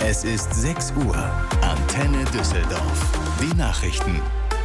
Es ist 6 Uhr. Antenne Düsseldorf. Die Nachrichten.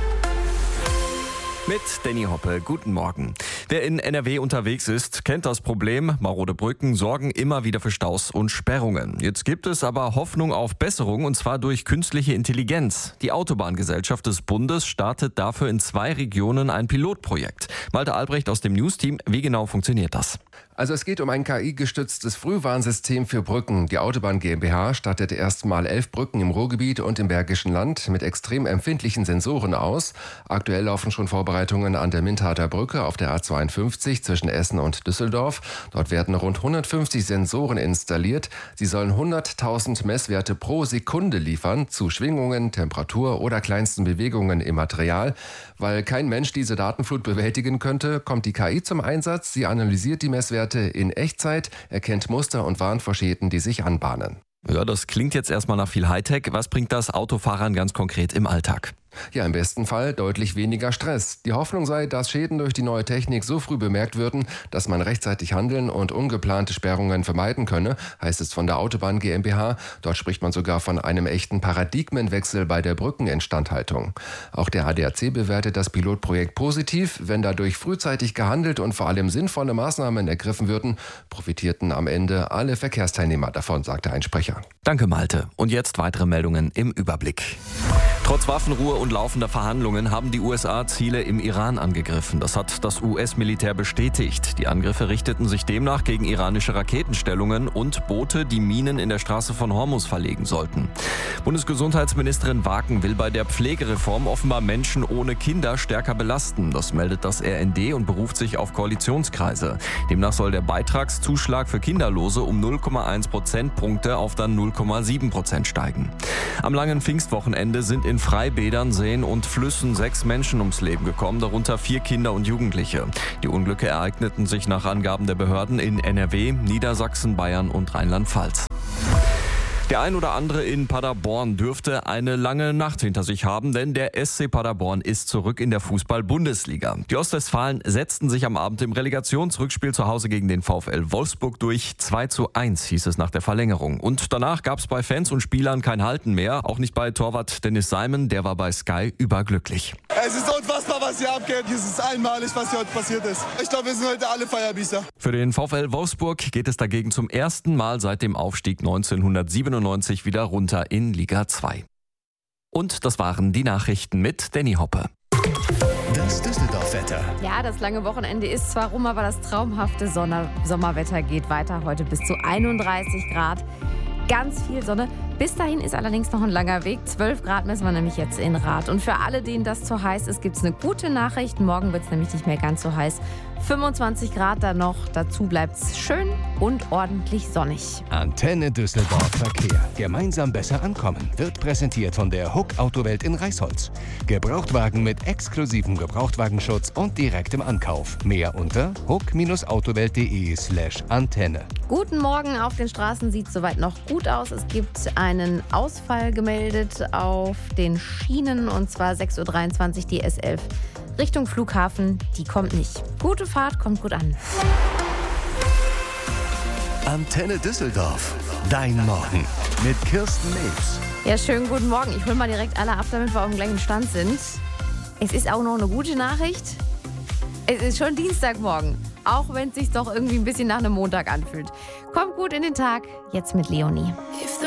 Mit Danny Hoppe, guten Morgen. Wer in NRW unterwegs ist, kennt das Problem. Marode Brücken sorgen immer wieder für Staus und Sperrungen. Jetzt gibt es aber Hoffnung auf Besserung, und zwar durch künstliche Intelligenz. Die Autobahngesellschaft des Bundes startet dafür in 2 Regionen ein Pilotprojekt. Malte Albrecht aus dem News-Team, wie genau funktioniert das? Also es geht um ein KI-gestütztes Frühwarnsystem für Brücken. Die Autobahn GmbH startet erstmal 11 Brücken im Ruhrgebiet und im Bergischen Land mit extrem empfindlichen Sensoren aus. Aktuell laufen schon Vorbereitungen an der Mintarter Brücke auf der A52 zwischen Essen und Düsseldorf. Dort werden rund 150 Sensoren installiert. Sie sollen 100.000 Messwerte pro Sekunde liefern zu Schwingungen, Temperatur oder kleinsten Bewegungen im Material. Weil kein Mensch diese Datenflut bewältigen könnte, kommt die KI zum Einsatz. Sie analysiert die Messwerte in Echtzeit, erkennt Muster und warnt vor Schäden, die sich anbahnen. Ja, das klingt jetzt erstmal nach viel Hightech. Was bringt das Autofahrern ganz konkret im Alltag? Ja, im besten Fall deutlich weniger Stress. Die Hoffnung sei, dass Schäden durch die neue Technik so früh bemerkt würden, dass man rechtzeitig handeln und ungeplante Sperrungen vermeiden könne, heißt es von der Autobahn GmbH. Dort spricht man sogar von einem echten Paradigmenwechsel bei der Brückeninstandhaltung. Auch der ADAC bewertet das Pilotprojekt positiv. Wenn dadurch frühzeitig gehandelt und vor allem sinnvolle Maßnahmen ergriffen würden, profitierten am Ende alle Verkehrsteilnehmer davon, sagte ein Sprecher. Danke, Malte. Und jetzt weitere Meldungen im Überblick. Trotz Waffenruhe und laufender Verhandlungen haben die USA Ziele im Iran angegriffen. Das hat das US-Militär bestätigt. Die Angriffe richteten sich demnach gegen iranische Raketenstellungen und Boote, die Minen in der Straße von Hormuz verlegen sollten. Bundesgesundheitsministerin Waken will bei der Pflegereform offenbar Menschen ohne Kinder stärker belasten. Das meldet das RND und beruft sich auf Koalitionskreise. Demnach soll der Beitragszuschlag für Kinderlose um 0,1 Prozentpunkte auf dann 0,7% steigen. Am langen Pfingstwochenende sind in Freibädern, Seen und Flüssen 6 Menschen ums Leben gekommen, darunter 4 Kinder und Jugendliche. Die Unglücke ereigneten sich nach Angaben der Behörden in NRW, Niedersachsen, Bayern und Rheinland-Pfalz. Der ein oder andere in Paderborn dürfte eine lange Nacht hinter sich haben, denn der SC Paderborn ist zurück in der Fußball-Bundesliga. Die Ostwestfalen setzten sich am Abend im Relegationsrückspiel zu Hause gegen den VfL Wolfsburg durch. 2:1 hieß es nach der Verlängerung. Und danach gab es bei Fans und Spielern kein Halten mehr, auch nicht bei Torwart Dennis Simon, der war bei Sky überglücklich. Es ist unfassbar, was hier abgeht. Es ist einmalig, was hier heute passiert ist. Ich glaube, wir sind heute alle Feierbiester. Für den VfL Wolfsburg geht es dagegen zum ersten Mal seit dem Aufstieg 1997 wieder runter in Liga 2. Und das waren die Nachrichten mit Danny Hoppe. Das Düsseldorf-Wetter. Ja, das lange Wochenende ist zwar rum, aber das traumhafte Sommerwetter geht weiter. Heute bis zu 31 Grad. Ganz viel Sonne. Bis dahin ist allerdings noch ein langer Weg. 12 Grad messen wir nämlich jetzt in Rath. Und für alle, denen das zu heiß ist, gibt es eine gute Nachricht. Morgen wird es nämlich nicht mehr ganz so heiß. 25 Grad dann noch. Dazu bleibt es schön und ordentlich sonnig. Antenne Düsseldorf Verkehr. Gemeinsam besser ankommen. Wird präsentiert von der Huck Autowelt in Reisholz. Gebrauchtwagen mit exklusivem Gebrauchtwagenschutz und direktem Ankauf. Mehr unter huck-autowelt.de/Antenne. Guten Morgen. Auf den Straßen sieht es soweit noch gut aus. Es gibt einen Ausfall gemeldet auf den Schienen, und zwar 6:23 Uhr die S11 Richtung Flughafen. Die kommt nicht. Gute Fahrt, kommt gut an. Antenne Düsseldorf. Dein Morgen mit Kirsten Nebs. Ja, schönen guten Morgen. Ich hole mal direkt alle ab, damit wir auf dem gleichen Stand sind. Es ist auch noch eine gute Nachricht. Es ist schon Dienstagmorgen, auch wenn es sich doch irgendwie ein bisschen nach einem Montag anfühlt. Kommt gut in den Tag, jetzt mit Leonie.